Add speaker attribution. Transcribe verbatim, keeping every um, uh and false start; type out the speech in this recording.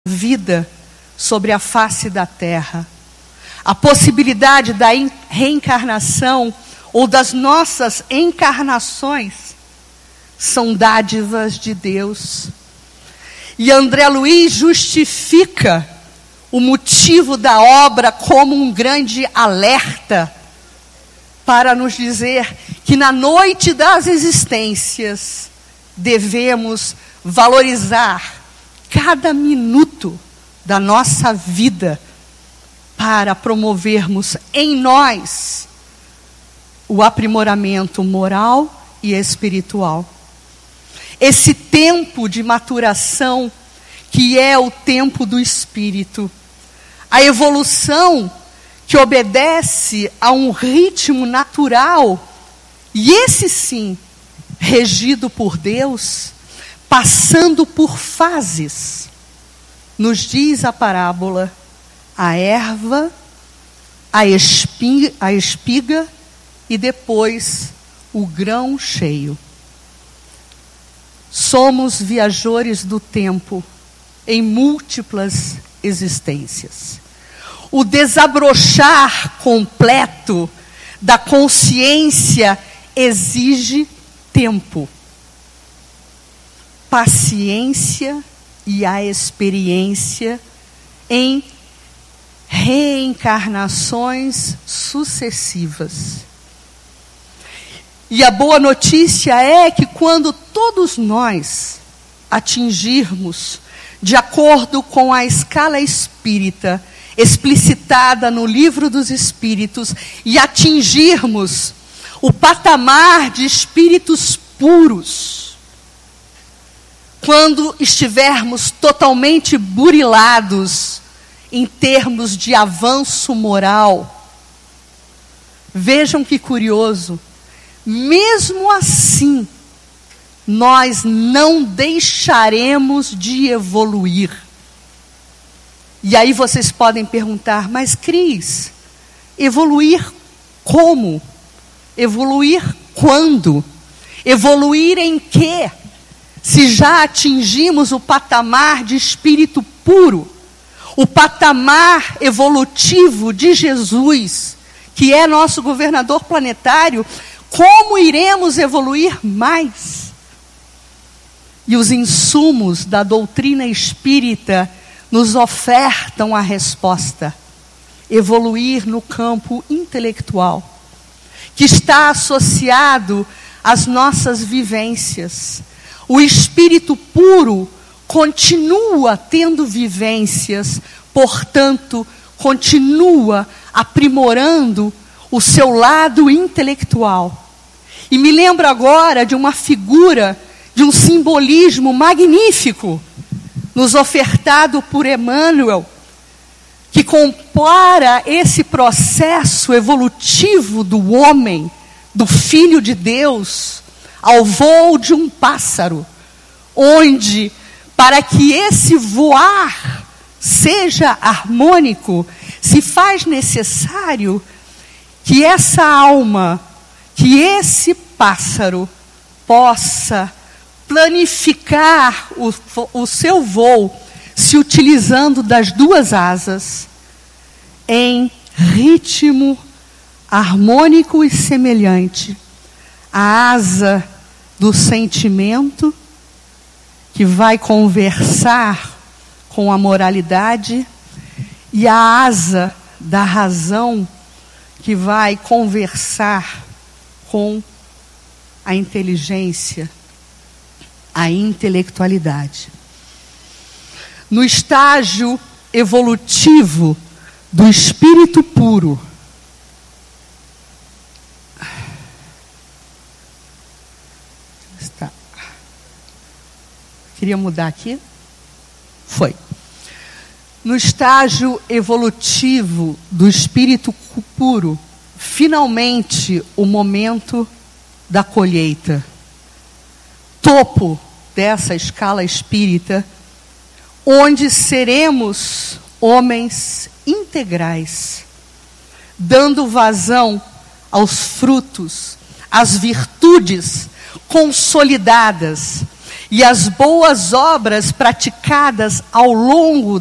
Speaker 1: vida sobre a face da terra. A possibilidade da reencarnação ou das nossas encarnações são dádivas de Deus. E André Luiz justifica o motivo da obra como um grande alerta para nos dizer que na noite das existências devemos valorizar cada minuto da nossa vida para promovermos em nós o aprimoramento moral e espiritual. Esse tempo de maturação que é o tempo do espírito, a evolução que obedece a um ritmo natural, e esse sim, regido por Deus, passando por fases. Nos diz a parábola, a erva, a espiga, a espiga e depois o grão cheio. Somos viajores do tempo em múltiplas existências. O desabrochar completo da consciência exige tempo, paciência e a experiência em reencarnações sucessivas. E a boa notícia é que quando todos nós atingirmos, de acordo com a escala espírita, explicitada no Livro dos Espíritos, e atingirmos o patamar de espíritos puros, quando estivermos totalmente burilados em termos de avanço moral, vejam que curioso, mesmo assim, nós não deixaremos de evoluir. E aí vocês podem perguntar, mas Cris, evoluir como? Evoluir quando? Evoluir em quê? Se já atingimos o patamar de espírito puro, o patamar evolutivo de Jesus, que é nosso governador planetário, como iremos evoluir mais? E os insumos da doutrina espírita nos ofertam a resposta. Evoluir no campo intelectual, que está associado às nossas vivências. O espírito puro continua tendo vivências, portanto, continua aprimorando o seu lado intelectual. E me lembro agora de uma figura, de um simbolismo magnífico, nos ofertado por Emmanuel, que compara esse processo evolutivo do homem, do Filho de Deus, ao voo de um pássaro, onde, para que esse voar seja harmônico, se faz necessário que essa alma, que esse pássaro possa planificar o, o seu voo, se utilizando das duas asas, em ritmo harmônico e semelhante. A asa do sentimento, que vai conversar com a moralidade, e a asa da razão, que vai conversar com a inteligência, a intelectualidade. No estágio evolutivo do espírito puro, está. Queria mudar aqui? Foi. No estágio evolutivo do espírito puro, finalmente o momento da colheita. Topo dessa escala espírita, onde seremos homens integrais, dando vazão aos frutos, às virtudes consolidadas e as boas obras praticadas ao longo